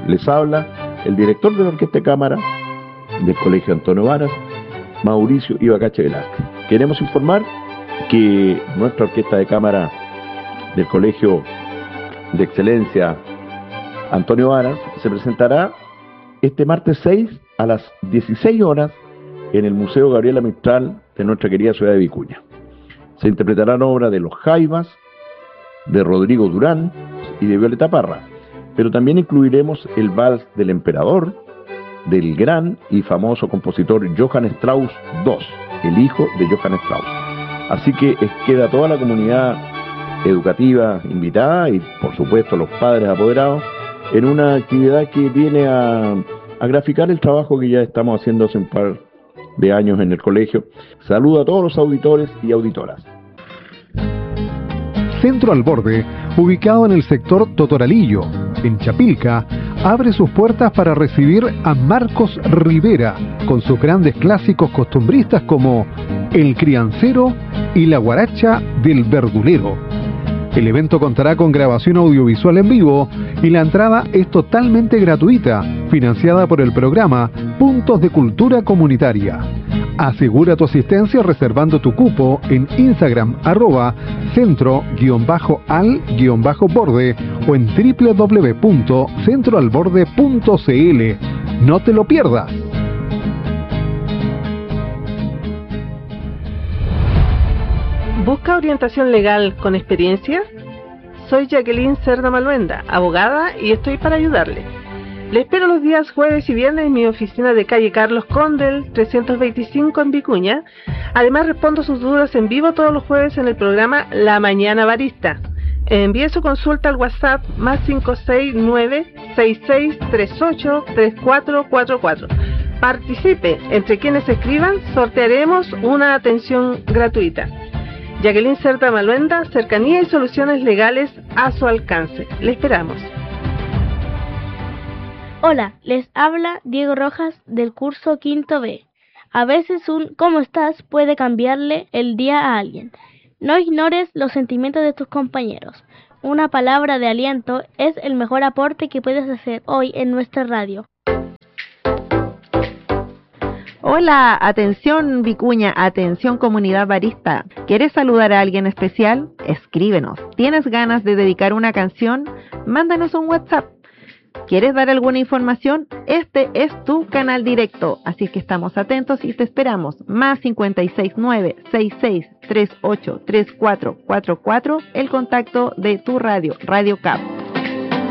Les habla el director de la Orquesta de Cámara del Colegio Antonio Varas, Mauricio Ibacache Velázquez. Queremos informar que nuestra Orquesta de Cámara del Colegio de Excelencia Antonio Varas se presentará este martes 6 a las 16 horas en el Museo Gabriela Mistral de nuestra querida ciudad de Vicuña. Se interpretarán obras de Los Jaivas, de Rodrigo Durán y de Violeta Parra, pero también incluiremos el Vals del Emperador del gran y famoso compositor Johann Strauss II, el hijo de Johann Strauss. Así que queda toda la comunidad educativa invitada y por supuesto los padres apoderados en una actividad que viene a graficar el trabajo que ya estamos haciendo hace un par de años en el colegio. Saludo a todos los auditores y auditoras. Centro Al Borde, ubicado en el sector Totoralillo, en Chapilca, abre sus puertas para recibir a Marcos Rivera con sus grandes clásicos costumbristas como El Criancero y La Guaracha del Verdulero. El evento contará con grabación audiovisual en vivo y la entrada es totalmente gratuita, financiada por el programa Puntos de Cultura Comunitaria. Asegura tu asistencia reservando tu cupo en Instagram @centro_al_borde o en www.centroalborde.cl. No te lo pierdas. ¿Busca orientación legal con experiencia? Soy Jacqueline Cerda Maluenda, abogada, y estoy para ayudarle. Le espero los días jueves y viernes en mi oficina de calle Carlos Condel, 325 en Vicuña. Además respondo sus dudas en vivo todos los jueves en el programa La Mañana Barista. Envíe su consulta al WhatsApp +569-6638-3444. Participe, entre quienes escriban sortearemos una atención gratuita. Jacqueline Cerda Maluenda, cercanía y soluciones legales a su alcance. Le esperamos. Hola, les habla Diego Rojas del curso Quinto B. A veces un ¿cómo estás? Puede cambiarle el día a alguien. No ignores los sentimientos de tus compañeros. Una palabra de aliento es el mejor aporte que puedes hacer hoy en nuestra radio. Hola, atención Vicuña, atención comunidad barista. ¿Quieres saludar a alguien especial? Escríbenos. ¿Tienes ganas de dedicar una canción? Mándanos un WhatsApp. ¿Quieres dar alguna información? Este es tu canal directo, así que estamos atentos y te esperamos. +569-6638-3444, el contacto de tu radio, Radio Cap.